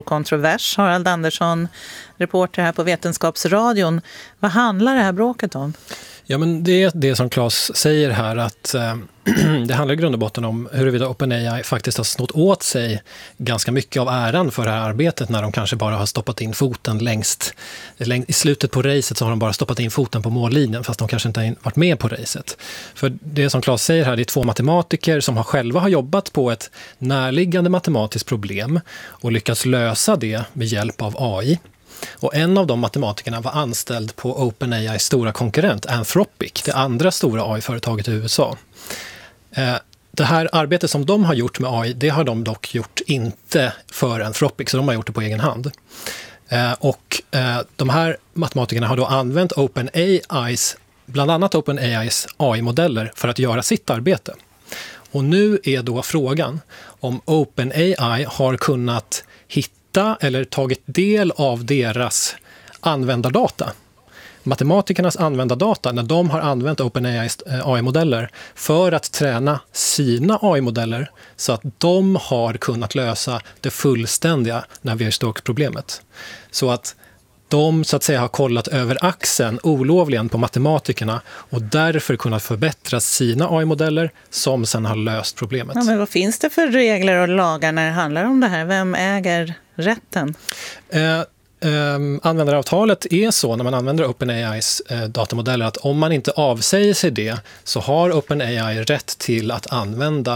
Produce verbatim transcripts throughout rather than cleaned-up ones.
kontrovers. Harald Andersson, reporter här på Vetenskapsradion. Vad handlar det här bråket om? Ja, men det är det som Claes säger här, att eh, det handlar i grund och botten om huruvida OpenAI faktiskt har snott åt sig ganska mycket av äran för det här arbetet, när de kanske bara har stoppat in foten längst. Läng- I slutet på racet så har de bara stoppat in foten på mållinjen, fast de kanske inte har varit med på racet. För det som Claes säger här, det är två matematiker som har själva har jobbat på ett närliggande matematiskt problem och lyckats lösa det med hjälp av A I. Och en av de matematikerna var anställd på OpenAIs stora konkurrent Anthropic, det andra stora A I-företaget i U S A. Det här arbetet som de har gjort med A I, det har de dock gjort inte för Anthropic, så de har gjort det på egen hand. Och de här matematikerna har då använt OpenAIs, bland annat OpenAIs A I-modeller för att göra sitt arbete. Och nu är då frågan om OpenAI har kunnat hitta eller tagit del av deras användardata. Matematikernas användardata, när de har använt OpenAIs A I-modeller för att träna sina A I-modeller så att de har kunnat lösa det fullständiga Navier-Stokes-problemet. Så att de så att säga har kollat över axeln olovligen på matematikerna och därför kunnat förbättra sina A I-modeller som sedan har löst problemet. Ja, men vad finns det för regler och lagar när det handlar om det här? Vem äger rätten? Eh, Um, användaravtalet är så när man använder OpenAIs uh, datamodeller att om man inte avsäger sig det så har OpenAI rätt till att använda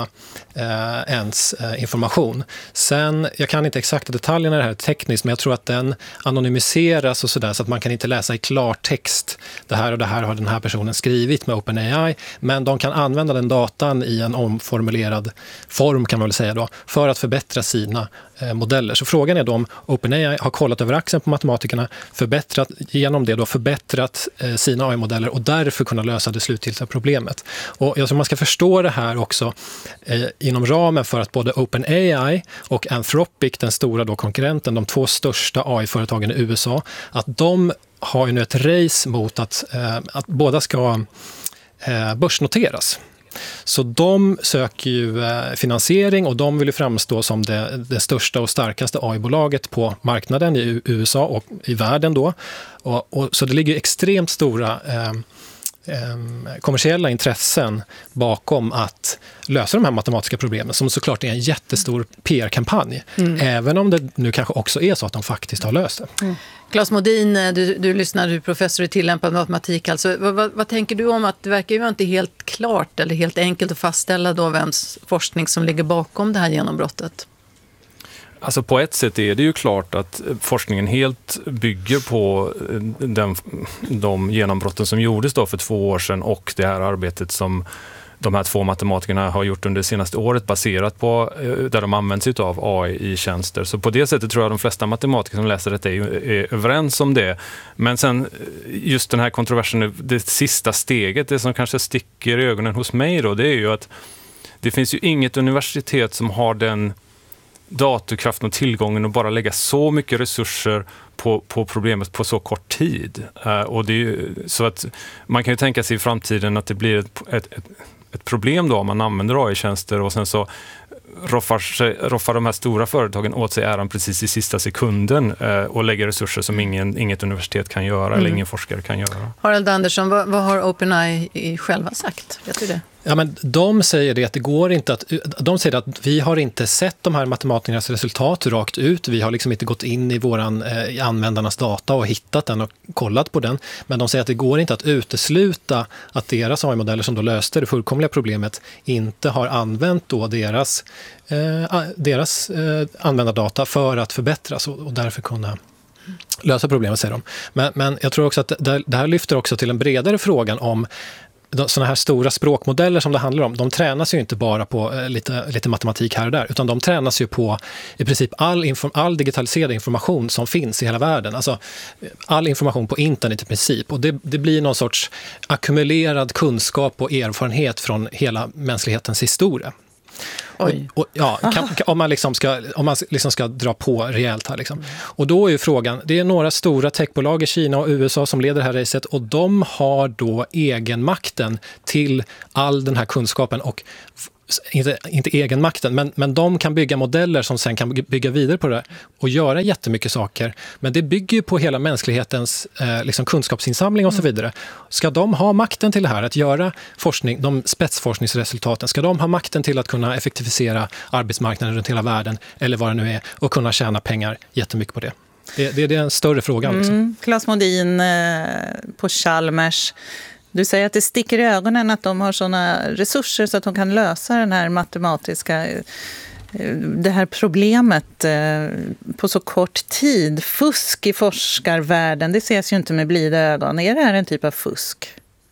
uh, ens uh, information. Sen, jag kan inte exakta detaljerna i det här tekniskt, men jag tror att den anonymiseras och sådär så att man kan inte läsa i klartext det här och det här har den här personen skrivit med OpenAI, men de kan använda den datan i en omformulerad form kan man väl säga då, för att förbättra sina uh, modeller. Så frågan är då om OpenAI har kollat över axeln på matematikerna, förbättrat, genom det då förbättrat eh, sina A I-modeller och därför kunna lösa det slutgiltiga problemet. Och jag tror man ska förstå det här också eh, inom ramen för att både OpenAI och Anthropic, den stora då konkurrenten, de två största A I-företagen i U S A, att de har ju nu ett race mot att, eh, att båda ska eh, börsnoteras. Så de söker ju finansiering och de vill ju framstå som det, det största och starkaste A I-bolaget på marknaden i U S A och i världen då. Och, och, så det ligger extremt stora eh, eh, kommersiella intressen bakom att lösa de här matematiska problemen som såklart är en jättestor P R-kampanj. Mm. Även om det nu kanske också är så att de faktiskt har löst det. Mm. Claes Modin, du, du lyssnar, du är professor i tillämpad matematik. Alltså, vad, vad, vad tänker du om att det verkar ju inte helt klart eller helt enkelt att fastställa då vems forskning som ligger bakom det här genombrottet? Alltså på ett sätt är det ju klart att forskningen helt bygger på den, de genombrotten som gjordes då för två år sedan och det här arbetet som de här två matematikerna har gjort under det senaste året baserat på där de använder sig av A I i tjänster. Så på det sättet tror jag de flesta matematiker som läser detta är, är överens om det. Men sen just den här kontroversen, det sista steget, det som kanske sticker i ögonen hos mig då, det är ju att det finns ju inget universitet som har den datorkraften och tillgången och bara lägga så mycket resurser på, på problemet på så kort tid. Uh, och det är ju, så att man kan ju tänka sig i framtiden att det blir ett, ett, ett, ett problem då om man använder A I-tjänster och sen så roffar, sig, roffar de här stora företagen åt sig äran precis i sista sekunden uh, och lägger resurser som ingen, inget universitet kan göra mm. eller ingen forskare kan göra. Harald Andersson, vad, vad har OpenAI själva sagt? Vet du det? Ja, men de säger det att det går inte att, de säger att vi har inte sett de här matematikernas resultat rakt ut. Vi har liksom inte gått in i våran eh, användarnas data och hittat den och kollat på den. Men de säger att det går inte att utesluta att deras A I-modeller som då löste det fullkomliga problemet inte har använt då deras, eh, deras eh, användardata för att förbättras och, och därför kunna lösa problemet, säger de. Men, men jag tror också att det, det här lyfter också till en bredare frågan om sådana här stora språkmodeller som det handlar om, de tränas ju inte bara på eh, lite, lite matematik här och där, utan de tränas ju på i princip all, inform, all digitaliserad information som finns i hela världen. Alltså all information på internet i princip. Och det, det blir någon sorts ackumulerad kunskap och erfarenhet från hela mänsklighetens historia. Oj. Och, och, ja, kan, om man, liksom ska, om man liksom ska dra på rejält här. Liksom. Och då är ju frågan, det är några stora techbolag i Kina och U S A som leder det här racet och de har då egenmakten till all den här kunskapen och Inte, inte egenmakten, men, men de kan bygga modeller som sen kan bygga vidare på det och göra jättemycket saker. Men det bygger ju på hela mänsklighetens eh, liksom kunskapsinsamling och så vidare. Ska de ha makten till det här, att göra forskning, de spetsforskningsresultaten, ska de ha makten till att kunna effektivisera arbetsmarknaden runt hela världen eller vad det nu är och kunna tjäna pengar jättemycket på det? Det, det, det är en större fråga. Liksom. Mm. Claes Modin eh, på Chalmers. Du säger att det sticker i ögonen att de har såna resurser så att de kan lösa den här matematiska, det här problemet på så kort tid. Fusk i forskarvärlden, det ses ju inte med blida ögon. Är det här en typ av fusk?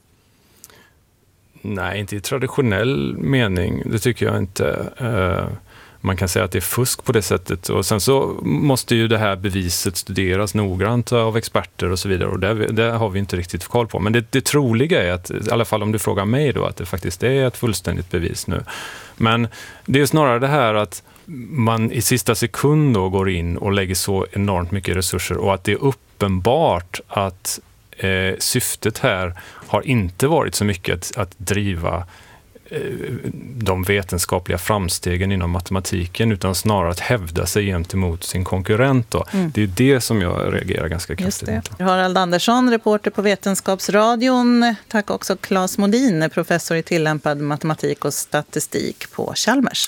Nej, inte i traditionell mening. Det tycker jag inte. Man kan säga att det är fusk på det sättet. Och sen så måste ju det här beviset studeras noggrant av experter och så vidare. Och det, det har vi inte riktigt koll på. Men det, det troliga är att, i alla fall om du frågar mig då, att det faktiskt är ett fullständigt bevis nu. Men det är snarare det här att man i sista sekund då går in och lägger så enormt mycket resurser. Och att det är uppenbart att eh, syftet här har inte varit så mycket att, att driva de vetenskapliga framstegen inom matematiken utan snarare att hävda sig gentemot sin konkurrent. Då. Mm. Det är det som jag reagerar ganska kraftigt mot. Harald Andersson, reporter på Vetenskapsradion. Tack också Claes Modin, professor i tillämpad matematik och statistik på Chalmers.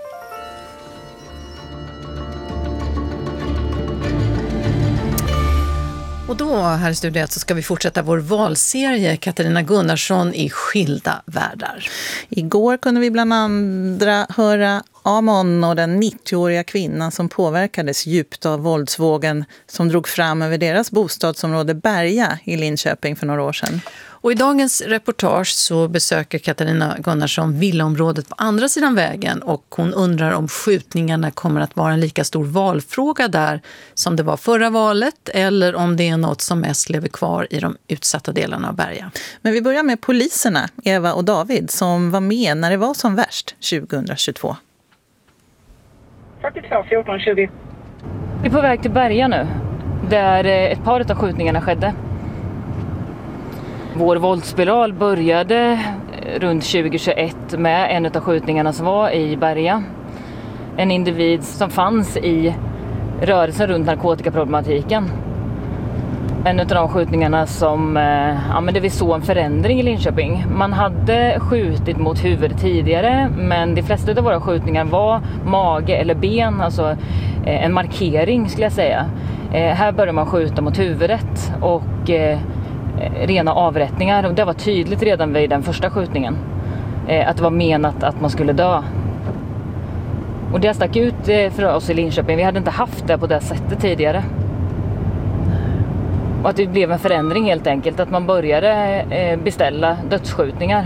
Och då här i studiet så ska vi fortsätta vår valserie Katarina Gunnarsson i skilda världar. Igår kunde vi bland andra höra Amon och den nittioåriga kvinnan som påverkades djupt av våldsvågen som drog fram över deras bostadsområde Berga i Linköping för några år sedan. Och i dagens reportage så besöker Katarina Gunnarsson villaområdet på andra sidan vägen och hon undrar om skjutningarna kommer att vara en lika stor valfråga där som det var förra valet eller om det är något som mest lever kvar i de utsatta delarna av Berga. Men vi börjar med poliserna, Eva och David, som var med när det var som värst tjugohundratjugotvå. fyrtiotvå fjorton tjugo. Vi är på väg till Berga nu, där ett par av skjutningarna skedde. Vår våldsspiral började runt tjugohundratjugoett med en av skjutningarna som var i Berga. En individ som fanns i rörelsen runt narkotikaproblematiken. En av de skjutningarna som, ja, men det vi såg en förändring i Linköping. Man hade skjutit mot huvudet tidigare, men de flesta av våra skjutningar var mage eller ben, alltså en markering skulle jag säga. Här började man skjuta mot huvudet och rena avrättningar, och det var tydligt redan vid den första skjutningen att det var menat att man skulle dö. Och det stack ut för oss i Linköping. Vi hade inte haft det på det sättet tidigare. Och att det blev en förändring helt enkelt, att man började beställa dödsskjutningar.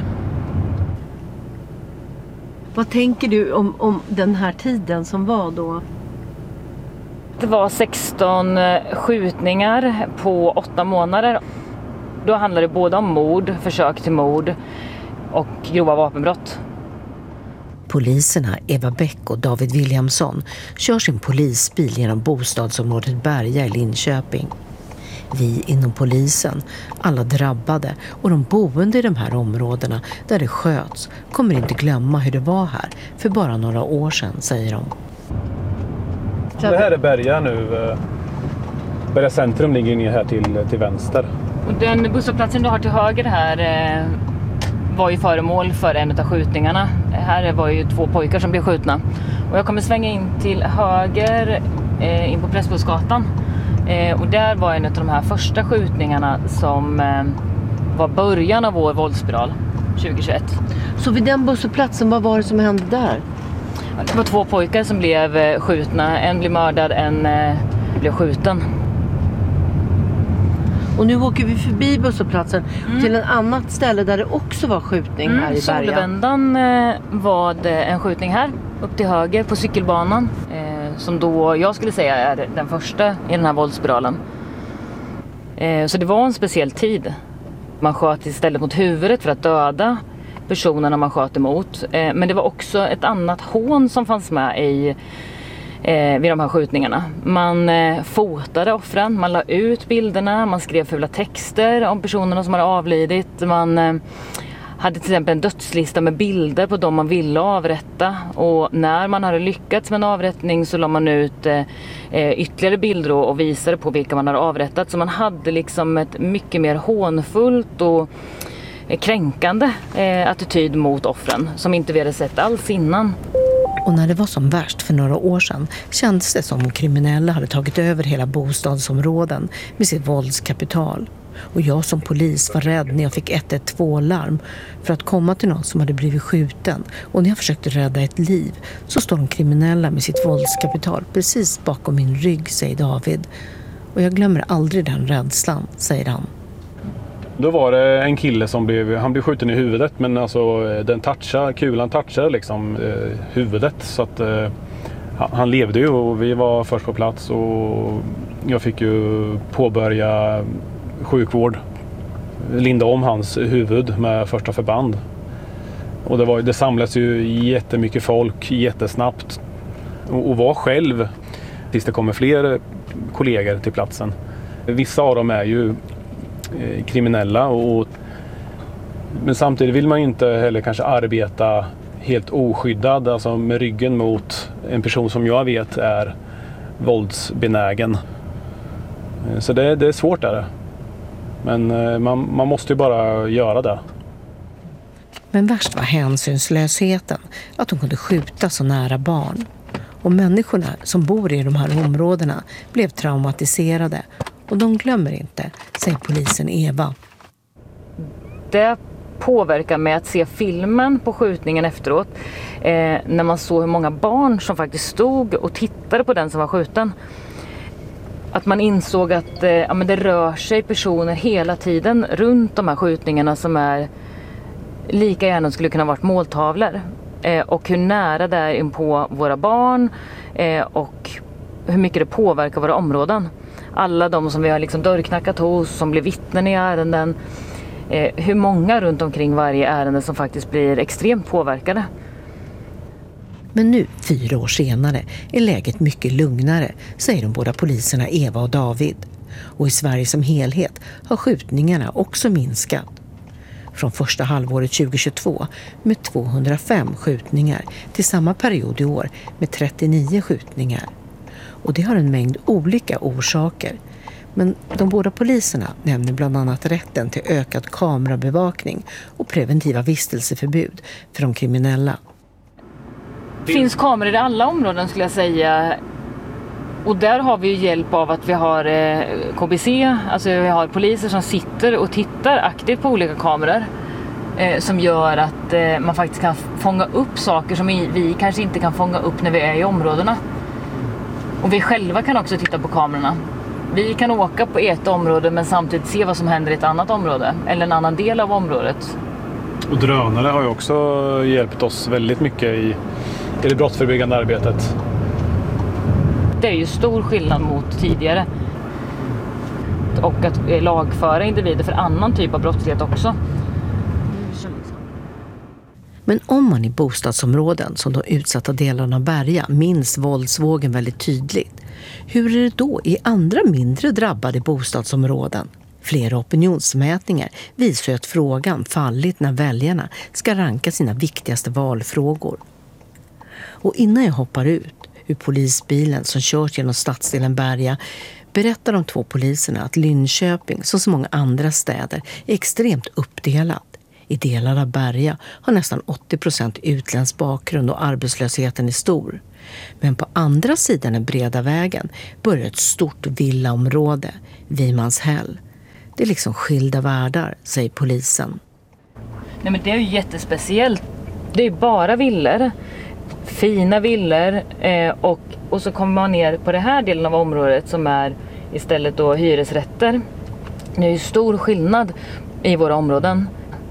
Vad tänker du om, om den här tiden som var då? Det var sexton skjutningar på åtta månader. Då handlar det både om mord, försök till mord och grova vapenbrott. Poliserna Eva Bäck och David Williamson kör sin polisbil genom bostadsområdet Berga i Linköping. Vi inom polisen, alla drabbade och de boende i de här områdena där det sköts kommer inte glömma hur det var här för bara några år sedan, säger de. Det här är Berga nu. Berga centrum ligger inne här till, till vänster. Och den busshållplatsen du har till höger här eh, var ju föremål för en av skjutningarna. Här var ju två pojkar som blev skjutna. Och jag kommer svänga in till höger eh, in på Prästbosgatan. Eh, och där var en av de här första skjutningarna som eh, var början av vår våldsspiral tjugohundratjugoett. Så vid den busshållplatsen, vad var det som hände där? Det var två pojkar som blev eh, skjutna. En blev mördad, en eh, blev skjuten. Och nu åker vi förbi busshållplatsen mm. till ett annat ställe där det också var skjutning mm, här i Berga. Solvändan eh, var det en skjutning här, upp till höger på cykelbanan. Eh, som då jag skulle säga är den första i den här våldsspiralen. Eh, så det var en speciell tid. Man sköt istället mot huvudet för att döda. personerna man sköt emot. Eh, men det var också ett annat hån som fanns med i Eh, vid de här skjutningarna. Man eh, fotade offren, man la ut bilderna, man skrev fula texter om personerna som hade avlidit. Man eh, hade till exempel en dödslista med bilder på dem man ville avrätta, och när man hade lyckats med en avrättning så la man ut eh, ytterligare bilder och visade på vilka man hade avrättat. Så man hade liksom ett mycket mer hånfullt och eh, kränkande eh, attityd mot offren som inte vi hade sett alls innan. Och när det var som värst för några år sedan kändes det som om kriminella hade tagit över hela bostadsområden med sitt våldskapital. Och jag som polis var rädd när jag fick ett ett två-larm för att komma till någon som hade blivit skjuten. Och när jag försökte rädda ett liv så står de kriminella med sitt våldskapital precis bakom min rygg, säger David. Och jag glömmer aldrig den rädslan, säger han. Då var det en kille som blev, han blev skjuten i huvudet, men alltså den touchar, kulan touchar liksom eh, huvudet, så att eh, han levde ju och vi var först på plats och jag fick ju påbörja sjukvård, linda om hans huvud med första förband. Och det, var, det samlades ju jättemycket folk jättesnabbt och, och var själv tills det kommer fler kollegor till platsen. Vissa av dem är ju kriminella, och, men samtidigt vill man ju inte heller kanske arbeta helt oskyddad, alltså med ryggen mot en person som jag vet är våldsbenägen. Så det, det är svårt där. Men man, man måste ju bara göra det. Men värst var hänsynslösheten, att de kunde skjuta så nära barn. Och människorna som bor i de här områdena blev traumatiserade. Och de glömmer inte, säger polisen Eva. Det påverkar mig att se filmen på skjutningen efteråt. Eh, när man såg hur många barn som faktiskt stod och tittade på den som var skjuten. Att man insåg att eh, ja, men det rör sig personer hela tiden runt de här skjutningarna som är lika gärna skulle kunna varit måltavlor. Eh, och hur nära det är in på våra barn eh, och hur mycket det påverkar våra områden. Alla de som vi har liksom dörrknackat hos, som blir vittnen i ärenden. Eh, hur många runt omkring varje ärende som faktiskt blir extremt påverkade. Men nu, fyra år senare, är läget mycket lugnare, säger de båda poliserna Eva och David. Och i Sverige som helhet har skjutningarna också minskat. Från första halvåret tjugohundratjugotvå med tvåhundrafem skjutningar till samma period i år med trettionio skjutningar. Och det har en mängd olika orsaker. Men de båda poliserna nämner bland annat rätten till ökad kamerabevakning och preventiva vistelseförbud för de kriminella. Det finns kameror i alla områden skulle jag säga. Och där har vi ju hjälp av att vi har K B C, alltså vi har poliser som sitter och tittar aktivt på olika kameror. Som gör att man faktiskt kan fånga upp saker som vi kanske inte kan fånga upp när vi är i områdena. Och vi själva kan också titta på kamerorna. Vi kan åka på ett område men samtidigt se vad som händer i ett annat område. Eller en annan del av området. Och drönare har ju också hjälpt oss väldigt mycket i, i det brottsförebyggande arbetet. Det är ju stor skillnad mot tidigare. Och att lagföra individer för annan typ av brottslighet också. Men om man i bostadsområden som de utsatta delarna av Berga minns våldsvågen väldigt tydligt, hur är det då i andra mindre drabbade bostadsområden? Flera opinionsmätningar visar att frågan fallit när väljarna ska ranka sina viktigaste valfrågor. Och innan jag hoppar ut ur polisbilen som körs genom stadsdelen Berga berättar de två poliserna att Linköping, som så många andra städer, är extremt uppdelat. I delar av Berga har nästan åttio procent utländsk bakgrund och arbetslösheten är stor. Men på andra sidan den breda vägen börjar ett stort villaområde, Vimanshäll. Det är liksom skilda världar, säger polisen. Nej, men det är ju jättespeciellt. Det är bara villor, fina villor eh, och, och så kommer man ner på den här delen av området som är istället då hyresrätter. Det är ju stor skillnad i våra områden.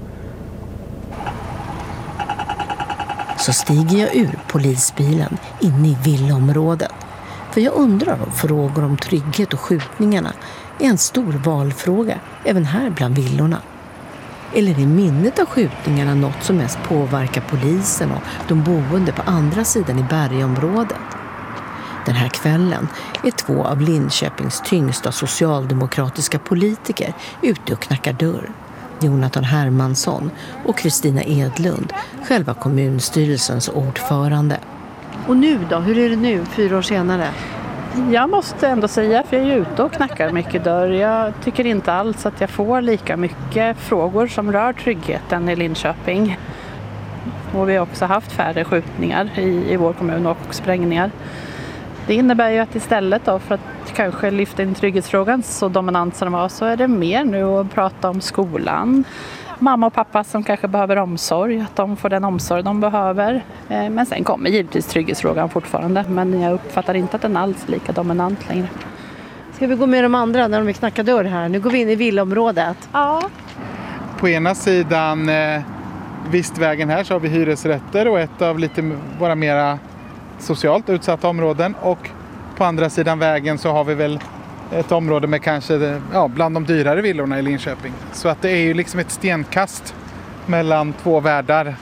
Så stiger jag ur polisbilen in i villaområdet. För jag undrar om frågor om trygghet och skjutningarna är en stor valfråga även här bland villorna. Eller är minnet av skjutningarna något som mest påverkar polisen och de boende på andra sidan i Bergaområdet? Den här kvällen är två av Linköpings tyngsta socialdemokratiska politiker ute och knackar dörr. Jonathan Hermansson och Kristina Edlund, själva kommunstyrelsens ordförande. Och nu då? Hur är det nu, fyra år senare? Jag måste ändå säga, för jag är ute och knackar mycket dörr. Jag tycker inte alls att jag får lika mycket frågor som rör tryggheten i Linköping. Och vi har också haft färre skjutningar i, i vår kommun och sprängningar. Det innebär ju att istället då för att kanske lyfta in trygghetsfrågan så dominant som det var, så är det mer nu att prata om skolan. Mamma och pappa som kanske behöver omsorg, att de får den omsorg de behöver. Men sen kommer givetvis trygghetsfrågan fortfarande, men jag uppfattar inte att den alls är lika dominant längre. Ska vi gå med de andra när de vill knacka dörr här? Nu går vi in i villaområdet. Ja. På ena sidan eh, Vistvägen här så har vi hyresrätter och ett av lite våra mera socialt utsatta områden. Och på andra sidan vägen så har vi väl ett område med kanske ja, bland de dyrare villorna i Linköping. Så att det är ju liksom ett stenkast mellan två världar.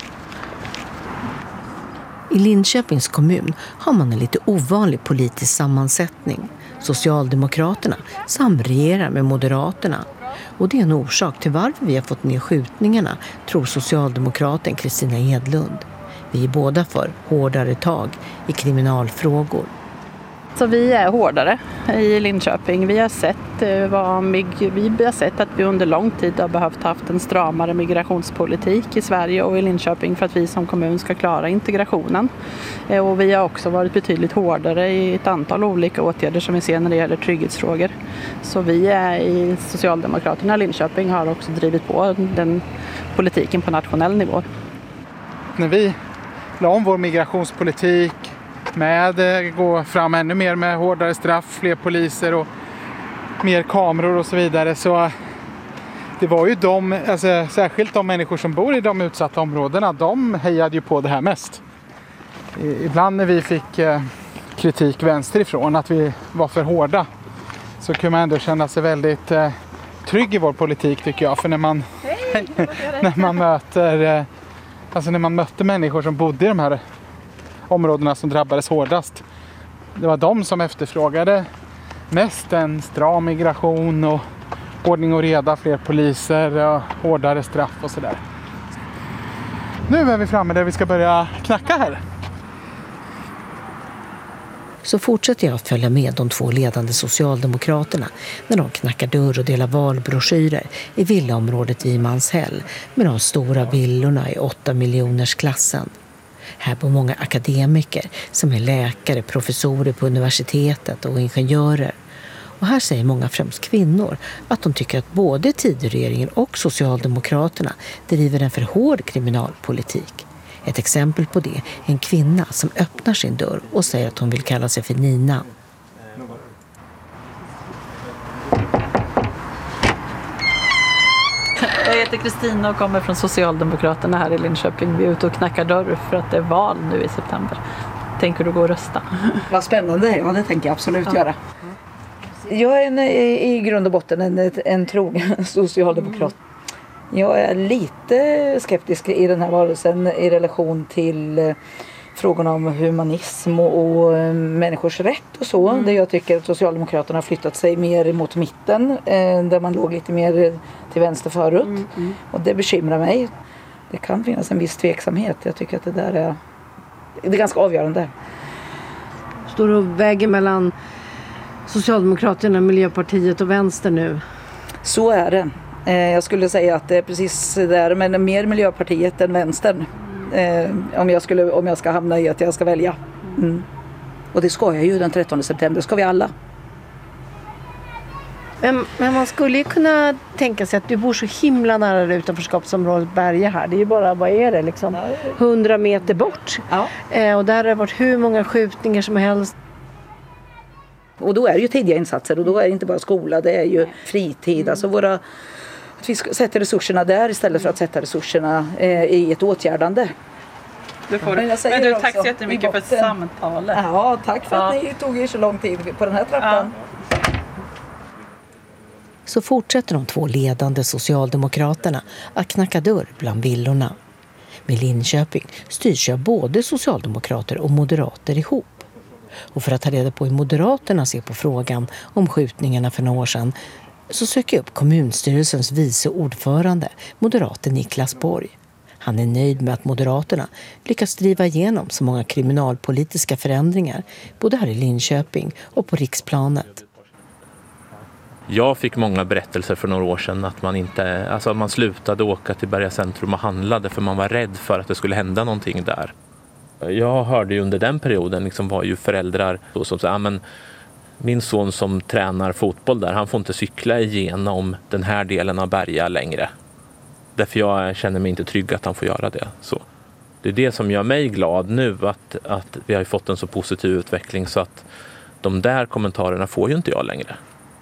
I Linköpings kommun har man en lite ovanlig politisk sammansättning. Socialdemokraterna samregerar med Moderaterna. Och det är en orsak till varför vi har fått ner skjutningarna, tror socialdemokraten Kristina Edlund. Vi är båda för hårdare tag i kriminalfrågor. Så vi är hårdare i Linköping. Vi har sett, vad, vi har sett att vi under lång tid har behövt haft en stramare migrationspolitik i Sverige och i Linköping för att vi som kommun ska klara integrationen. Och vi har också varit betydligt hårdare i ett antal olika åtgärder som vi ser när det gäller trygghetsfrågor. Så vi är i Socialdemokraterna i Linköping har också drivit på den politiken på nationell nivå. När vi la om vår migrationspolitik med gå fram ännu mer med hårdare straff, fler poliser och mer kameror och så vidare, så det var ju de, alltså, särskilt de människor som bor i de utsatta områdena, de hejade ju på det här mest. Ibland när vi fick eh, kritik vänsterifrån att vi var för hårda, så kunde man ändå känna sig väldigt eh, trygg i vår politik, tycker jag. För när man, när man möter eh, alltså när man mötte människor som bodde i de här områdena som drabbades hårdast, det var de som efterfrågade mest en stram migration och ordning och reda, fler poliser och hårdare straff och sådär. Nu är vi framme där vi ska börja knacka här. Så fortsätter jag att följa med de två ledande socialdemokraterna när de knackar dörr och delar valbroschyrer i villaområdet vid Manshäll med de stora villorna i åtta miljoners klassen. Här bor många akademiker som är läkare, professorer på universitetet och ingenjörer. Och här säger många, främst kvinnor, att de tycker att både Tidöregeringen och Socialdemokraterna driver en för hård kriminalpolitik. Ett exempel på det är en kvinna som öppnar sin dörr och säger att hon vill kalla sig för Nina. Jag heter Kristina och kommer från Socialdemokraterna här i Linköping. Vi är ute och knackar dörr för att det är val nu i september. Tänker du gå och rösta? Vad spännande, ja det tänker jag absolut ja. göra. Jag är en, i grund och botten en, en trogen socialdemokrat. Jag är lite skeptisk i den här valrörelsen i relation till eh, frågorna om humanism och, och eh, människors rätt och så. Mm. Där jag tycker att Socialdemokraterna har flyttat sig mer mot mitten, eh, där man låg lite mer till vänster förut. Mm, mm. Och det bekymrar mig. Det kan finnas en viss tveksamhet. Jag tycker att det där är, det är ganska avgörande. Står du och väger mellan Socialdemokraterna, Miljöpartiet och Vänster nu? Så är det. Jag skulle säga att det är precis där, men mer Miljöpartiet än Vänstern. Eh, om, jag skulle, om jag ska hamna i att jag ska välja. Mm. Och det ska jag ju den trettonde september, det ska vi alla. Men, men man skulle ju kunna tänka sig att du bor så himla nära utanförskapsområdet Berga här. Det är ju bara, vad är det liksom, hundra meter bort. Ja. Eh, och där har det varit hur många skjutningar som helst. Och då är det ju tidiga insatser och då är det inte bara skola, det är ju fritid. Mm. Alltså våra, att vi sätter resurserna där istället för att sätta resurserna eh, i ett åtgärdande. Du får, men, men du, tack så jättemycket för samtalet. Ja, tack för ja. att ni tog er så lång tid på den här trappan. Ja. så fortsätter de två ledande socialdemokraterna att knacka dörr bland villorna. Med Linköping styrs av både socialdemokrater och moderater ihop. Och för att ta reda på hur Moderaterna ser på frågan om skjutningarna för några år sedan så söker jag upp kommunstyrelsens vice ordförande, moderaten Niklas Borg. Han är nöjd med att Moderaterna lyckas driva igenom så många kriminalpolitiska förändringar både här i Linköping och på riksplanet. Jag fick många berättelser för några år sedan att man inte, alltså man slutade åka till Berga centrum och handlade för man var rädd för att det skulle hända någonting där. Jag hörde ju under den perioden liksom var ju föräldrar som sa, men min son som tränar fotboll där, han får inte cykla igenom den här delen av Berga längre. Därför jag känner mig inte trygg att han får göra det. Så det är det som gör mig glad nu, att, att vi har fått en så positiv utveckling så att de där kommentarerna får ju inte jag längre.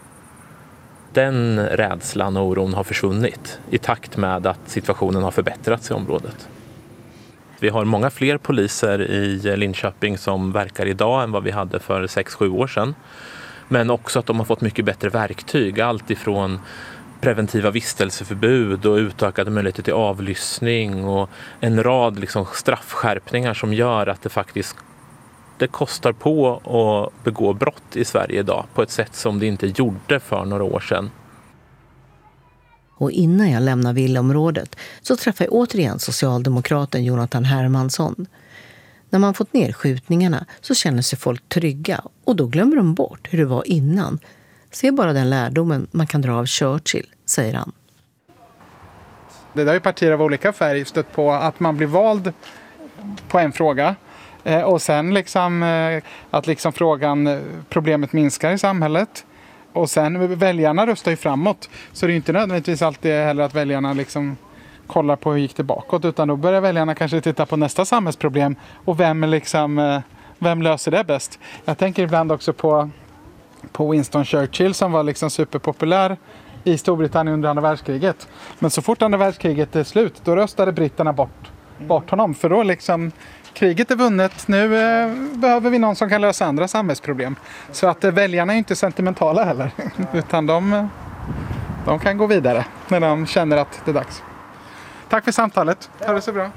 Den rädslan och oron har försvunnit i takt med att situationen har förbättrats i området. Vi har många fler poliser i Linköping som verkar idag än vad vi hade för sex sju år sedan. Men också att de har fått mycket bättre verktyg. Allt ifrån preventiva vistelseförbud och utökade möjligheter till avlyssning och en rad liksom straffskärpningar som gör att det faktiskt det kostar på att begå brott i Sverige idag på ett sätt som det inte gjorde för några år sedan. Och innan jag lämnar villaområdet så träffar jag återigen socialdemokraten Jonathan Hermansson. När man fått ner skjutningarna så känner sig folk trygga och då glömmer de bort hur det var innan. Se bara den lärdomen man kan dra av Churchill, säger han. Det där är partier av olika färg stött på att man blir vald på en fråga. Och sen liksom att liksom frågan, problemet minskar i samhället. Och sen väljarna röstar ju framåt. Så det är inte nödvändigtvis alltid heller att väljarna liksom kollar på hur gick det bakåt. Utan då börjar väljarna kanske titta på nästa samhällsproblem. Och vem, liksom, vem löser det bäst? Jag tänker ibland också på, på Winston Churchill som var liksom superpopulär i Storbritannien under andra världskriget. Men så fort andra världskriget är slut, då röstade britterna bort, bort honom. För då liksom... Kriget är vunnet, nu eh, behöver vi någon som kan lösa andra samhällsproblem. Så att eh, väljarna är inte sentimentala heller, utan de, de kan gå vidare när de känner att det är dags. Tack för samtalet, ha det så bra.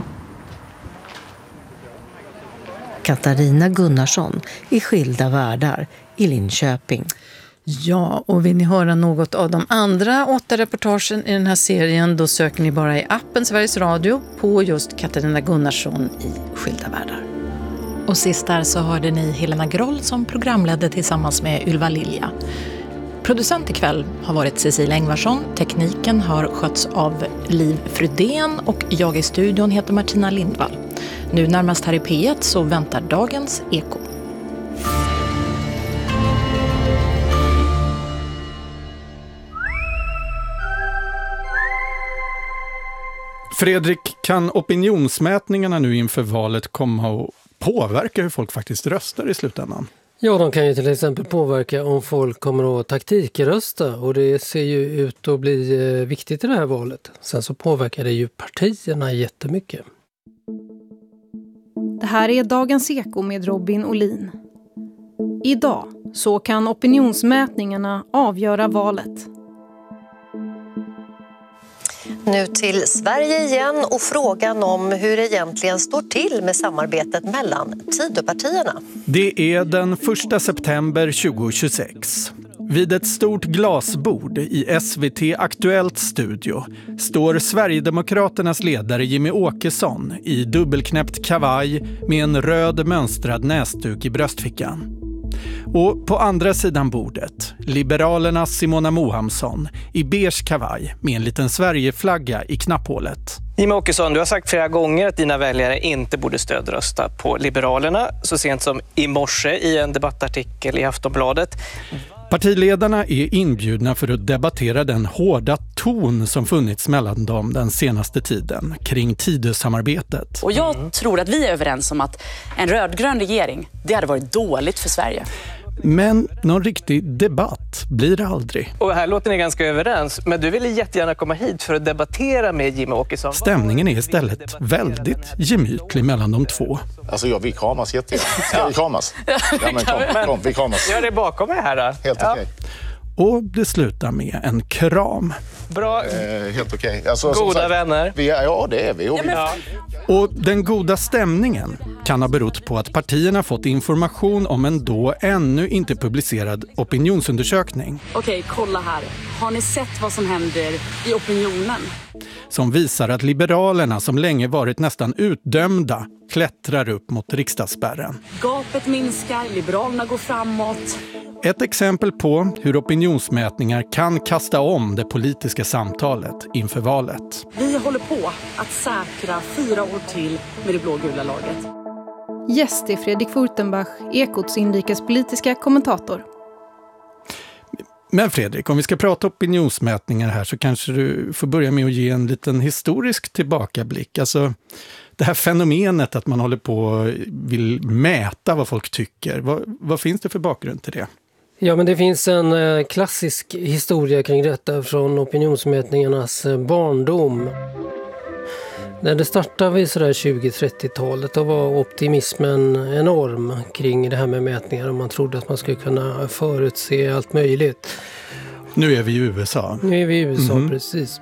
Katarina Gunnarsson i Skilda världar i Linköping. Ja, och vill ni höra något av de andra åtta reportagen i den här serien, då söker ni bara i appen Sveriges Radio på just Katarina Gunnarsson i Skilda världar. Och sist där så hörde ni Helena Groll som programledde tillsammans med Ylva Lilja. Producent ikväll har varit Cecilia Engvarsson, tekniken har skötts av Liv Frydén och jag i studion heter Martina Lindvall. Nu närmast här i P ett så väntar dagens Eko. Fredrik, kan opinionsmätningarna nu inför valet komma att påverka hur folk faktiskt röstar i slutändan? Ja, de kan ju till exempel påverka om folk kommer att taktikrösta och det ser ju ut att bli viktigt i det här valet. Sen så påverkar det ju partierna jättemycket. Det här är Dagens Eko med Robin Olin. Idag så kan opinionsmätningarna avgöra valet. Nu till Sverige igen och frågan om hur det egentligen står till med samarbetet mellan Tidöpartierna. Det är den första september tjugohundratjugosex. Vid ett stort glasbord i S V T Aktuellt studio står Sverigedemokraternas ledare Jimmy Åkesson i dubbelknäppt kavaj med en röd mönstrad näsduk i bröstfickan. Och på andra sidan bordet, Liberalernas Simona Mohamsson i beige kavaj med en liten Sverigeflagga i knapphålet. Jimmy Åkesson, du har sagt flera gånger att dina väljare inte borde stödrösta på Liberalerna, så sent som i morse i en debattartikel i Aftonbladet. Partiledarna är inbjudna för att debattera den hårda ton som funnits mellan dem den senaste tiden kring Tidösamarbetet. Och jag tror att vi är överens om att en rödgrön regering, det hade varit dåligt för Sverige. Men någon riktig debatt blir det aldrig. Och här låter ni ganska överens, men du ville jättegärna komma hit för att debattera med Jimmy Åkesson. Stämningen är istället väldigt gemytlig mellan de två. Alltså jag vill kramas jättegärna. Ska vi kramas? Ja men kom, kom vi kramas. Gör det bakom mig här då. Helt okej. Och det slutar med en kram. Bra. Eh, helt okej. Okay. Alltså, goda sagt, vänner. Vi är, ja, det är vi. Och, vi... Ja. och den goda stämningen kan ha berott på att partierna fått information om en då ännu inte publicerad opinionsundersökning. Okej, kolla här. Har ni sett vad som händer i opinionen? Som visar att Liberalerna, som länge varit nästan utdömda, klättrar upp mot riksdagsspärren. Gapet minskar, Liberalerna går framåt. Ett exempel på hur opinionsmätningar kan kasta om det politiska samtalet inför valet. Vi håller på att säkra fyra år till med det blågula laget. Gäst är Fredrik Furtenbach, Ekots inrikespolitiska kommentator. Men Fredrik, om vi ska prata opinionsmätningar här så kanske du får börja med att ge en liten historisk tillbakablick. Alltså det här fenomenet att man håller på och vill mäta vad folk tycker. Vad, vad finns det för bakgrund till det? Ja, men det finns en eh, klassisk historia kring detta från opinionsmätningarnas eh, barndom. När det startade vid sådär tjugo-trettiotalet då var optimismen enorm kring det här med mätningar och man trodde att man skulle kunna förutse allt möjligt. Nu är vi i U S A. Nu är vi i U S A, mm-hmm. precis.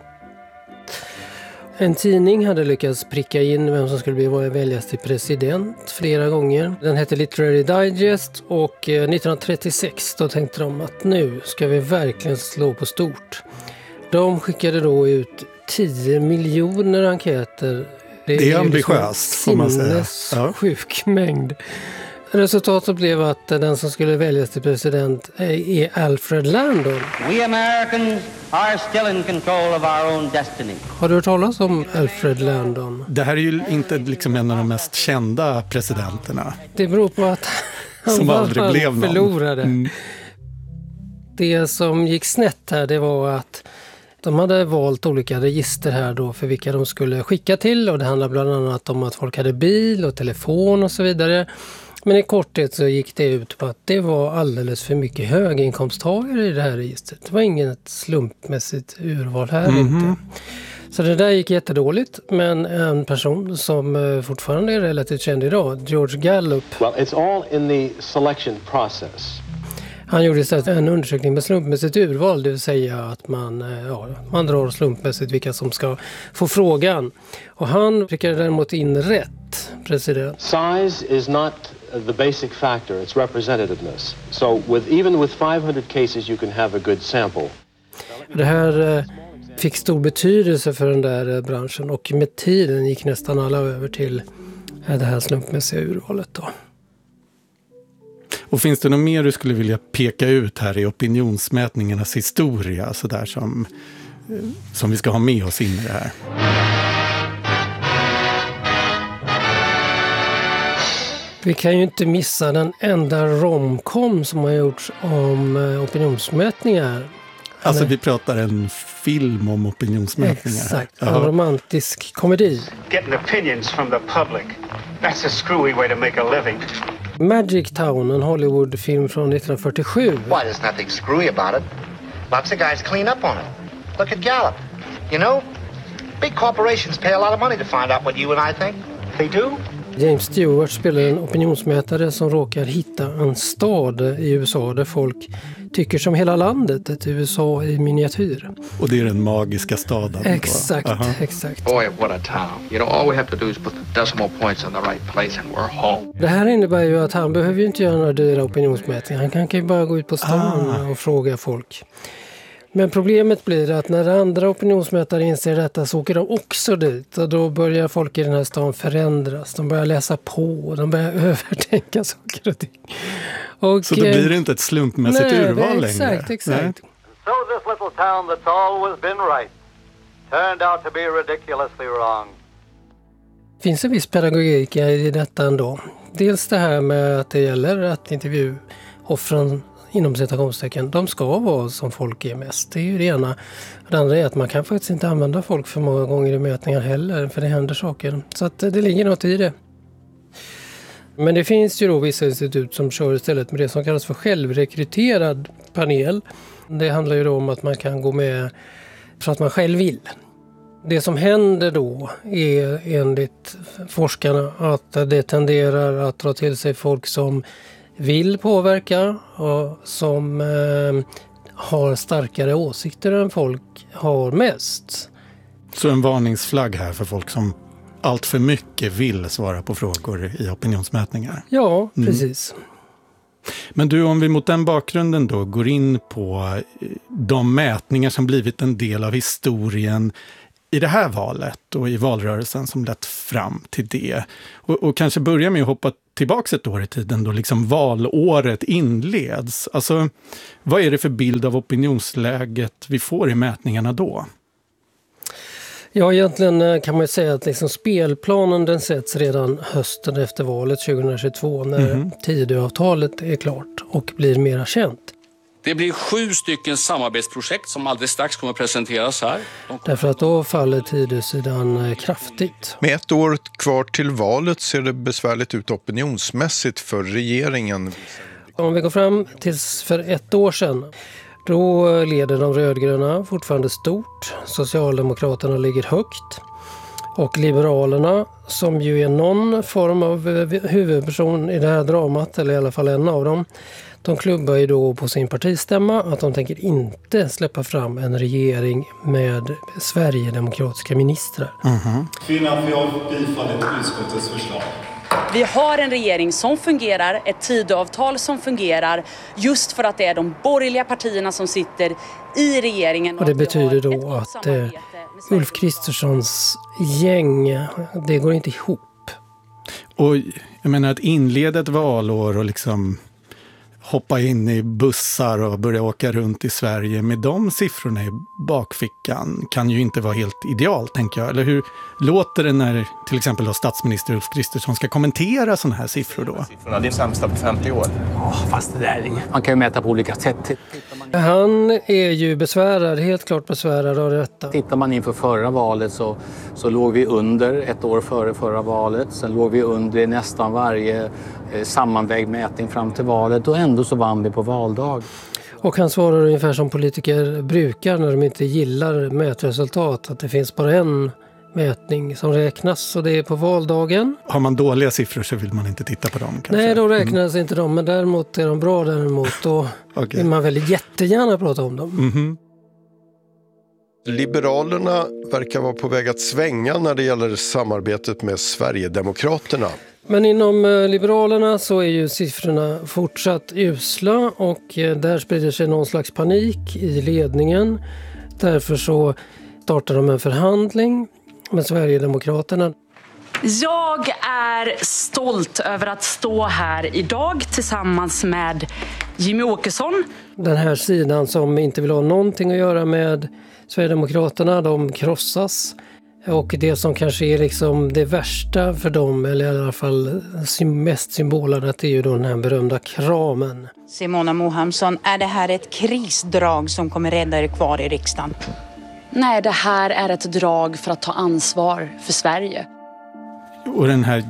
En tidning hade lyckats pricka in vem som skulle bli väljas till president flera gånger. Den hette Literary Digest och nittonhundratrettiosex då tänkte de att nu ska vi verkligen slå på stort. De skickade då ut tio miljoner enkäter. Det, det är ambitiöst, får man säga. Ja. Sjuk mängd. Resultatet blev att den som skulle väljas till president är Alfred Landon. We Americans are still in control of our own destiny. Har du hört talas om Alfred Landon? Det här är ju inte liksom en av de mest kända presidenterna. Det beror på att han, som aldrig blev någon. förlorade. Mm. Det som gick snett här, det var att de hade valt olika register här då för vilka de skulle skicka till. Och det handlar bland annat om att folk hade bil och telefon och så vidare. Men i korthet så gick det ut på att det var alldeles för mycket höginkomsttagare i det här registret. Det var inget slumpmässigt urval här mm-hmm. inte. Så det där gick jättedåligt, men en person som fortfarande är relativt känd idag, George Gallup. Well, it's all in the selection process. Han gjorde istället en undersökning med slumpmässigt urval, det vill säga att man, ja, man drar slumpmässigt vilka som ska få frågan. Och han prickade däremot in rätt president. Size is not the basic factor, it's representativeness. So with, even with five hundred cases you can have a good sample. Det här eh, fick stor betydelse för den där eh, branschen och med tiden gick nästan alla över till eh, det här slumpmässiga urvalet då. Och finns det något mer du skulle vilja peka ut här i opinionsmätningarnas historia så där som, som vi ska ha med oss in i det här? Vi kan ju inte missa den enda romcom som har gjorts om opinionsmätningar. Alltså vi pratar en film om opinionsmätningar. Exakt, en romantisk komedi. Getting opinions from the public. That's a screwy way to make a living. Magic Town, en Hollywoodfilm från nittonhundrafyrtiosju. Why, there's nothing screwy about it. Lots of guys clean up on it. Look at Gallup. You know, big corporations pay a lot of money to find out what you and I think. They do. James Stewart spelar en opinionsmätare som råkar hitta en stad i U S A där folk tycker som hela landet, ett U S A i miniatyr. Och det är den magiska staden. Exakt, uh-huh. exakt. Boy, what a town. You know, all we have to do is put the decimal points in the right place and we're home. Det här innebär ju att han behöver ju inte göra några dyra opinionsmätningar. Han kan, kan ju bara gå ut på stan ah. och fråga folk. Men problemet blir att när andra opinionsmätare inser detta så åker de också dit. Och då börjar folk i den här stan förändras. De börjar läsa på. De börjar övertänka saker och ting. Och, så då blir det inte ett slumpmässigt nej, urval längre? Exakt, exakt. Nej. So this little town that's always been right turned out to be ridiculously wrong. Det finns en viss pedagogik i detta ändå. Dels det här med att det gäller att intervjuoffren inom citationstecken, de ska vara som folk är mest. Det är ju det ena. Det andra är att man kan faktiskt inte använda folk för många gånger i mätningar heller, för det händer saker. Så att det ligger något i det. Men det finns ju då vissa institut som kör istället med det som kallas för självrekryterad panel. Det handlar ju då om att man kan gå med för att man själv vill. Det som händer då är enligt forskarna att det tenderar att dra till sig folk som vill påverka och som eh, har starkare åsikter än folk har mest. Så en varningsflagg här för folk som allt för mycket vill svara på frågor i opinionsmätningar. Ja, precis. Mm. Men du, om vi mot den bakgrunden då går in på de mätningar som blivit en del av historien i det här valet och i valrörelsen som lett fram till det. Och, och kanske börja med att hoppa tillbaka ett år i tiden då liksom valåret inleds. Alltså, vad är det för bild av opinionsläget vi får i mätningarna då? Ja, egentligen kan man ju säga att liksom spelplanen den sätts redan hösten efter valet tjugohundratjugotvå när mm. Tidöavtalet är klart och blir mera känt. Det blir sju stycken samarbetsprojekt som alldeles strax kommer att presenteras här. De... Därför att då faller Tidösidan kraftigt. Med ett år kvar till valet ser det besvärligt ut opinionsmässigt för regeringen. Om vi går fram tills för ett år sedan, då leder de rödgröna fortfarande stort. Socialdemokraterna ligger högt. Och Liberalerna, som ju är någon form av huvudperson i det här dramat, eller i alla fall en av dem, de klubbar ju då på sin partistämma att de tänker inte släppa fram en regering med sverigedemokratiska ministrar. Mm-hmm. Kvinnan får bifallet till utskottets förslag. Vi har en regering som fungerar, ett Tidöavtal som fungerar, just för att det är de borgerliga partierna som sitter i regeringen. Och det betyder då att eh, Ulf Kristerssons gäng, det går inte ihop. Och jag menar att inleda ett valår och liksom hoppa in i bussar och börja åka runt i Sverige med de siffrorna i bakfickan kan ju inte vara helt idealt, tänker jag. Eller hur låter det när till exempel då statsminister Ulf Kristersson ska kommentera sådana här siffror då? Siffrorna, det är sämsta på femtio år. Oh, fast det där, man kan ju mäta på olika sätt. Han är ju besvärad, helt klart besvärad av detta. Tittar man inför förra valet så, så låg vi under ett år före förra valet. Sen låg vi under nästan varje eh, sammanvägd mätning fram till valet och ändå så vann vi på valdag. Och han svarar ungefär som politiker brukar när de inte gillar mätresultat, att det finns bara en mätning som räknas och det är på valdagen. Har man dåliga siffror så vill man inte titta på dem kanske? Nej, då räknas mm. inte de, men däremot är de bra däremot, då okay. vill man väl jättegärna prata om dem. Mm-hmm. Liberalerna verkar vara på väg att svänga när det gäller samarbetet med Sverigedemokraterna. Men inom Liberalerna så är ju siffrorna fortsatt usla och där sprider sig någon slags panik i ledningen. Därför så startar de en förhandling med Sverigedemokraterna. Jag är stolt över att stå här idag tillsammans med Jimmy Åkesson. Den här sidan som inte vill ha någonting att göra med Sverigedemokraterna, de krossas. Och det som kanske är liksom det värsta för dem, eller i alla fall mest symboladdat, är ju då den här berömda kramen. Simona Mohamsson, är det här ett krisdrag som kommer rädda er kvar i riksdagen? Nej, det här är ett drag för att ta ansvar för Sverige. Och den här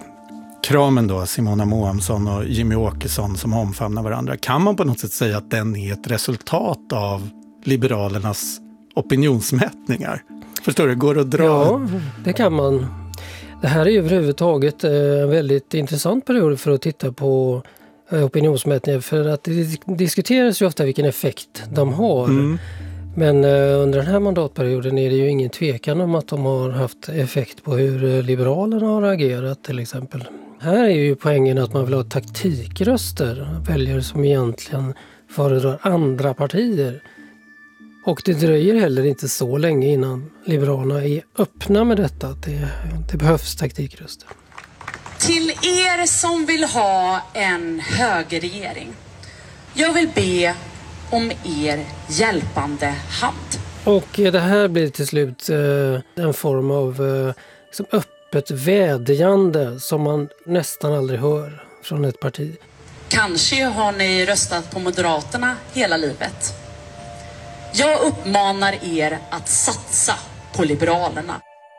kramen då, Simona Mohamsson och Jimmy Åkesson som omfamnar varandra, kan man på något sätt säga att den är ett resultat av Liberalernas opinionsmätningar? Förstår du, går att dra? Ja, det kan man. Det här är ju överhuvudtaget en väldigt intressant period för att titta på opinionsmätningar, för att det diskuteras ju ofta vilken effekt de har. Mm. Men under den här mandatperioden är det ju ingen tvekan om att de har haft effekt på hur Liberalerna har agerat till exempel. Här är ju poängen att man vill ha taktikröster, väljare som egentligen föredrar andra partier. Och det dröjer heller inte så länge innan Liberalerna är öppna med detta, att det, det behövs taktikröster. Till er som vill ha en högerregering, jag vill be om er hjälpande hand. Och det här blir till slut eh, en form av eh, liksom öppet vädjande som man nästan aldrig hör från ett parti. Kanske har ni röstat på Moderaterna hela livet. Jag uppmanar er att satsa på Liberalerna.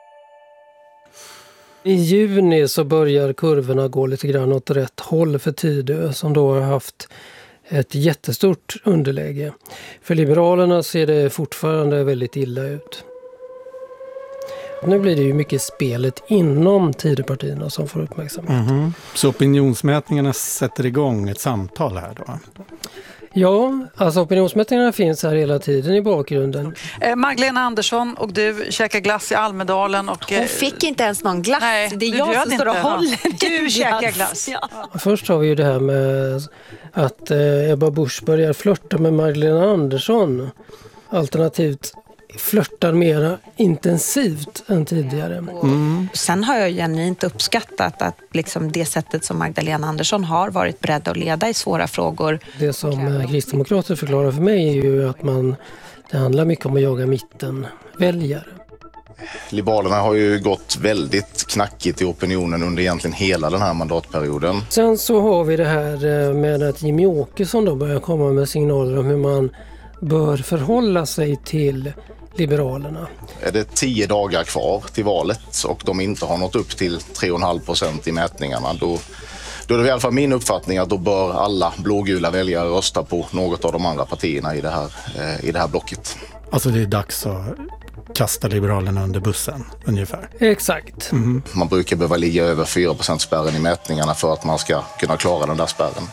I juni så börjar kurvorna gå lite grann åt rätt håll för Tidö, som då har haft ett jättestort underläge. För Liberalerna ser det fortfarande väldigt illa ut. Nu blir det ju mycket spelet inom Tidöpartierna som får uppmärksamhet. Mm-hmm. Så opinionsmätningarna sätter igång ett samtal här då? Ja, alltså opinionsmätningarna finns här hela tiden i bakgrunden. Eh, Magdalena Andersson och du käkar glass i Almedalen. Och, eh, Hon fick inte ens någon glass. Nej, det är jag som står och håller. Du käkar glass. Ja. Först har vi ju det här med att eh, Ebba Busch börjar flirta med Magdalena Andersson. Alternativt flörtar mera intensivt än tidigare. Mm. Sen har jag genuint uppskattat att liksom det sättet som Magdalena Andersson har varit beredd att leda i svåra frågor. Det som kristdemokrater förklarar för mig är ju att man, det handlar mycket om att jaga mittenväljare. Liberalerna har ju gått väldigt knackigt i opinionen under egentligen hela den här mandatperioden. Sen så har vi det här med att Jimmie Åkesson då börjar komma med signaler om hur man bör förhålla sig till Liberalerna. Är det tio dagar kvar till valet och de inte har nått upp till tre komma fem procent i mätningarna, då, då är det i alla fall min uppfattning att då bör alla blågula väljare rösta på något av de andra partierna i det här, eh, i det här blocket. Alltså det är dags att kasta Liberalerna under bussen, ungefär. Exakt. Mm. Man brukar behöva ligga över fyra procent spärren i mätningarna för att man ska kunna klara den där spärren.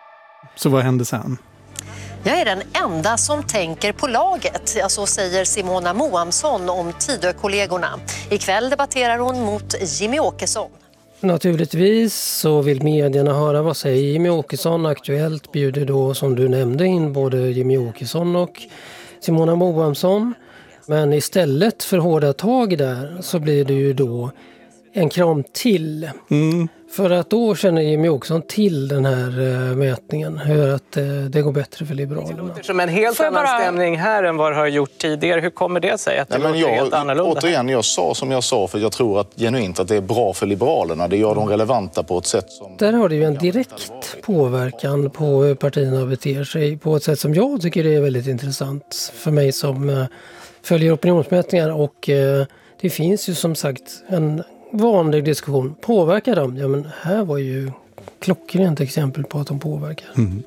Så vad händer sen? Jag är den enda som tänker på laget, ja, så säger Simona Moamsson om Tidökollegorna. Ikväll debatterar hon mot Jimmie Åkesson. Naturligtvis så vill medierna höra vad säger Jimmie Åkesson. Aktuellt bjuder då, som du nämnde, in både Jimmie Åkesson och Simona Moamsson. Men istället för hårda tag där så blir det ju då en kram till. Mm. För att då känner Jimmie Åkesson till den här uh, mätningen, hur att uh, det går bättre för Liberalerna. Som en helt annan bara... stämning här än vad det har gjort tidigare. Hur kommer det sig att det Nej, men jag, helt annorlunda? Återigen, jag sa som jag sa, för jag tror att genuint att det är bra för Liberalerna. Det gör dem relevanta på ett sätt som... Där har det ju en direkt påverkan på hur partierna beter sig på ett sätt som jag tycker är väldigt intressant för mig som uh, följer opinionsmätningar. Och uh, det finns ju som sagt en vanlig diskussion. Påverkar de? Ja, men här var ju klockrent exempel på att de påverkar. Mm.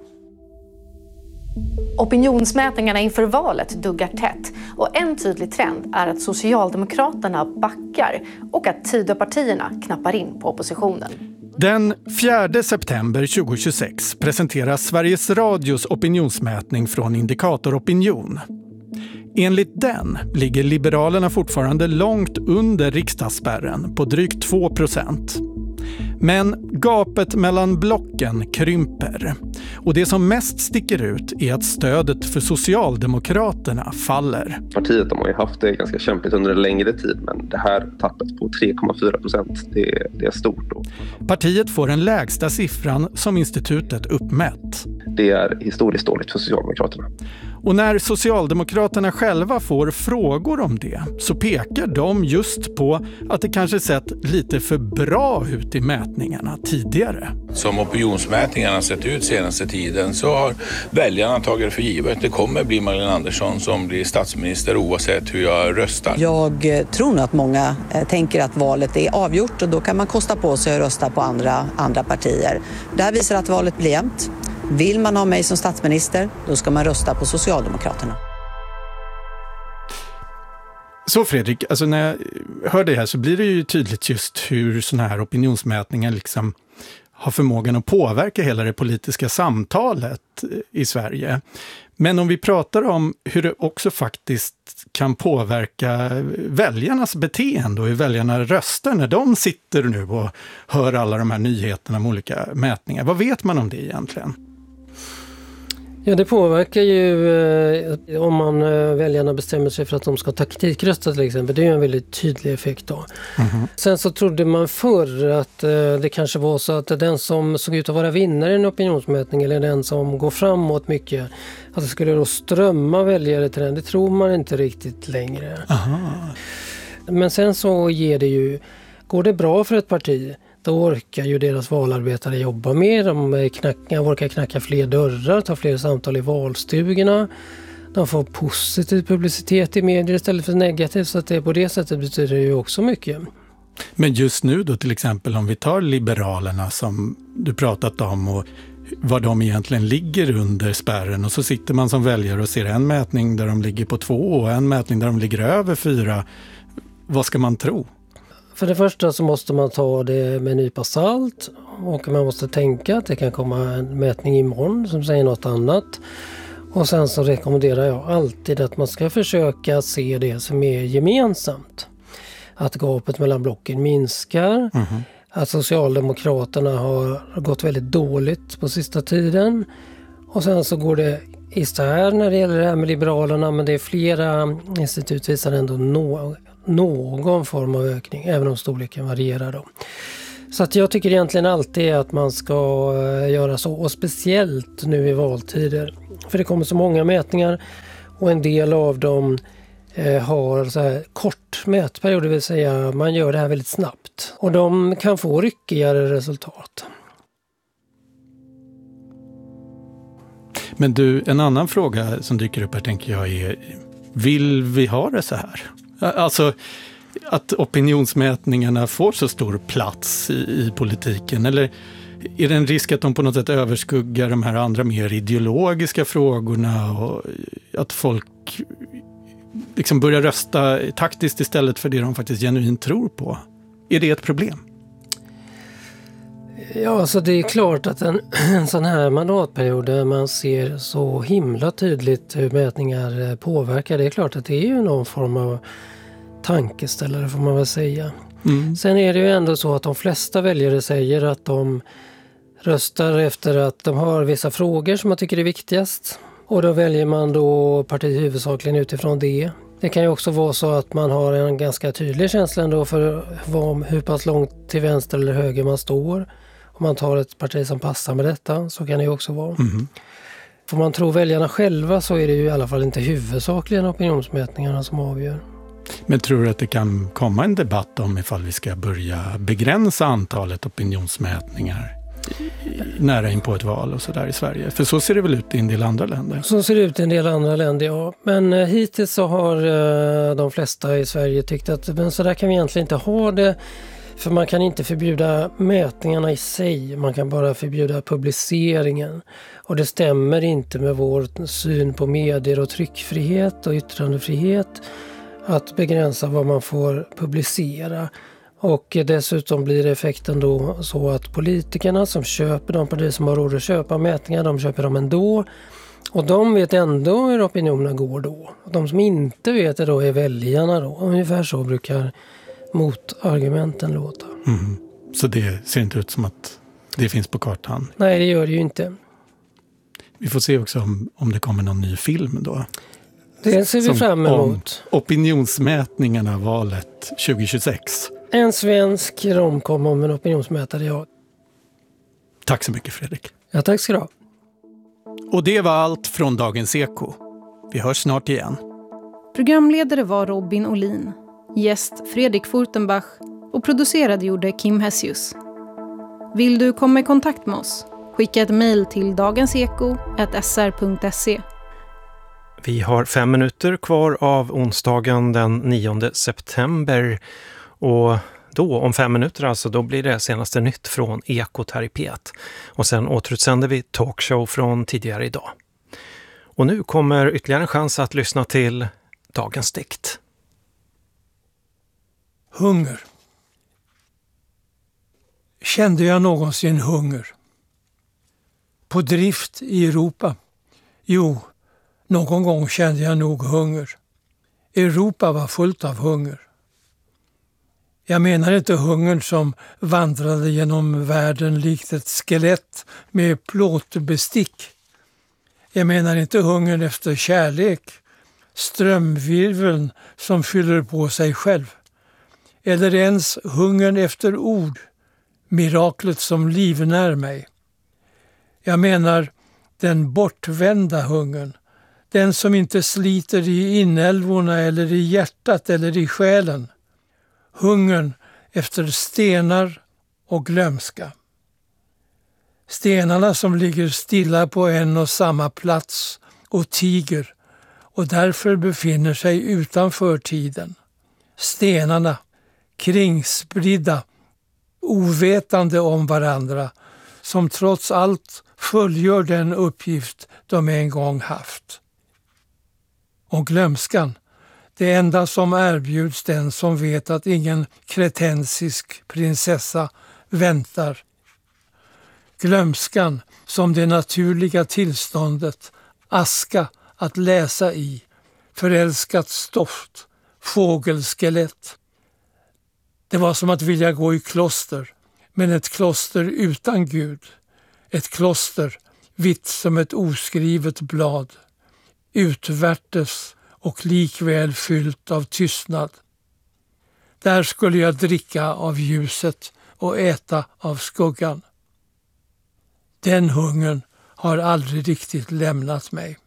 Opinionsmätningarna inför valet duggar tätt och en tydlig trend är att Socialdemokraterna backar och att Tidöpartierna knappar in på oppositionen. Den fjärde september tjugohundratjugosex presenteras Sveriges Radios opinionsmätning från Indikator Opinion. Enligt den ligger Liberalerna fortfarande långt under riksdagsspärren på drygt två procent. Men gapet mellan blocken krymper. Och det som mest sticker ut är att stödet för Socialdemokraterna faller. Partiet de har ju haft det ganska kämpigt under en längre tid, men det här tappet på tre komma fyra procent, det, det är stort då. Partiet får den lägsta siffran som institutet uppmätt. Det är historiskt dåligt för Socialdemokraterna. Och när Socialdemokraterna själva får frågor om det så pekar de just på att det kanske sett lite för bra ut i mätningarna tidigare. Som opinionsmätningarna sett ut senaste tiden så har väljarna tagit för givet. Det kommer bli Magdalena Andersson som blir statsminister oavsett hur jag röstar. Jag tror nog att många tänker att valet är avgjort och då kan man kosta på sig att rösta på andra, andra partier. Det här visar att valet blir jämnt. Vill man ha mig som statsminister, då ska man rösta på Socialdemokraterna. Så Fredrik, alltså när jag hör det här så blir det ju tydligt just hur såna här opinionsmätningar liksom har förmågan att påverka hela det politiska samtalet i Sverige. Men om vi pratar om hur det också faktiskt kan påverka väljarnas beteende och hur väljarna röstar när de sitter nu och hör alla de här nyheterna om olika mätningar. Vad vet man om det egentligen? Ja, det påverkar ju eh, om man eh, väljarna bestämmer sig för att de ska taktikrösta till exempel. Det är ju en väldigt tydlig effekt då. Mm-hmm. Sen så trodde man förr att eh, det kanske var så att den som såg ut att vara vinnare i en opinionsmätning eller den som går framåt mycket, att det skulle då strömma väljare till den. Det tror man inte riktigt längre. Aha. Men sen så ger det ju, går det bra för ett parti, då orkar ju deras valarbetare jobba mer. De knackar, orkar knacka fler dörrar, ta fler samtal i valstugorna. De får positiv publicitet i medier istället för negativ. Så att det på det sättet betyder det ju också mycket. Men just nu då till exempel om vi tar Liberalerna som du pratat om och vad de egentligen ligger under spärren. Och så sitter man som väljare och ser en mätning där de ligger på två och en mätning där de ligger över fyra. Vad ska man tro? För det första så måste man ta det med en nypa salt och man måste tänka att det kan komma en mätning imorgon som säger något annat. Och sen så rekommenderar jag alltid att man ska försöka se det som är gemensamt. Att gapet mellan blocken minskar, mm-hmm. att Socialdemokraterna har gått väldigt dåligt på sista tiden. Och sen så går det isär när det gäller det här med Liberalerna, men det är flera institut visar ändå no- någon form av ökning, även om storleken varierar då. Så att jag tycker egentligen alltid att man ska göra så, och speciellt nu i valtider. För det kommer så många mätningar och en del av dem eh, har så här kort mätperiod, det vill säga man gör det här väldigt snabbt. Och de kan få ryckigare resultat. Men du, en annan fråga som dyker upp här tänker jag är, vill vi ha det så här? Alltså att opinionsmätningarna får så stor plats i, i politiken, eller är det en risk att de på något sätt överskuggar de här andra mer ideologiska frågorna och att folk liksom börjar rösta taktiskt istället för det de faktiskt genuint tror på? Är det ett problem? Ja, alltså det är klart att en, en sån här mandatperiod där man ser så himla tydligt hur mätningar påverkar, det är klart att det är ju någon form av tankeställare får man väl säga. Mm. Sen är det ju ändå så att de flesta väljare säger att de röstar efter att de har vissa frågor som man tycker är viktigast. Och då väljer man då parti huvudsakligen utifrån det. Det kan ju också vara så att man har en ganska tydlig känsla ändå för vad, hur pass långt till vänster eller höger man står. Om man tar ett parti som passar med detta, så kan det ju också vara. Mm. Får man tro väljarna själva så är det ju i alla fall inte huvudsakligen opinionsmätningarna som avgör. Men tror du att det kan komma en debatt om ifall vi ska börja begränsa antalet opinionsmätningar nära in på ett val och sådär i Sverige? För så ser det väl ut i en del andra länder? Så ser det ut i en del andra länder, ja. Men eh, hittills så har eh, de flesta i Sverige tyckt att men så där kan vi egentligen inte ha det. För man kan inte förbjuda mätningarna i sig, man kan bara förbjuda publiceringen. Och det stämmer inte med vår syn på medier och tryckfrihet och yttrandefrihet att begränsa vad man får publicera. Och dessutom blir effekten då så att politikerna som köper de partier som har råd att köpa mätningar, de köper dem ändå. Och de vet ändå hur opinionen går då. Och de som inte vet det då är väljarna då. Ungefär så brukar motargumenten låta. Mm. Så det ser inte ut som att det finns på kartan? Nej, det gör det ju inte. Vi får se också om, om det kommer någon ny film då. Det ser vi som fram emot. Opinionsmätningarna valet tjugo tjugosex. En svensk romkom om en opinionsmätare, ja. Tack så mycket, Fredrik. Ja, tack ska du ha. Och det var allt från Dagens Eko. Vi hörs snart igen. Programledare var Robin Olin. Gäst Fredrik Furtenbach och producerad gjorde Kim Hessius. Vill du komma i kontakt med oss? Skicka ett mejl till dagenseko at s r punkt se. Vi har fem minuter kvar av onsdagen den nionde september. Och då, om fem minuter alltså, då blir det senaste nytt från Ekot här i P ett. Och sen återutsänder vi talkshow från tidigare idag. Och nu kommer ytterligare en chans att lyssna till dagens dikt. Hunger. Kände jag någonsin hunger? På drift i Europa? Jo, någon gång kände jag nog hunger. Europa var fullt av hunger. Jag menar inte hungern som vandrade genom världen likt ett skelett med plåtbestick. Jag menar inte hungern efter kärlek, strömvirveln som fyller på sig själv. Eller ens hungern efter ord, miraklet som livnär mig. Jag menar den bortvända hungern, den som inte sliter i inälvorna eller i hjärtat eller i själen. Hungern efter stenar och glömska. Stenarna som ligger stilla på en och samma plats och tiger och därför befinner sig utanför tiden. Stenarna, kringspridda, ovetande om varandra, som trots allt fullgör den uppgift de en gång haft. Och glömskan, Det enda som erbjuds den som vet att ingen kretensisk prinsessa väntar. Glömskan som det naturliga tillståndet, aska att läsa i, förälskat stoft, fågelskelett. Det var som att vilja gå i kloster, men ett kloster utan Gud. Ett kloster vitt som ett oskrivet blad, utvärtes och likväl fyllt av tystnad. Där skulle jag dricka av ljuset och äta av skuggan. Den hungern har aldrig riktigt lämnat mig.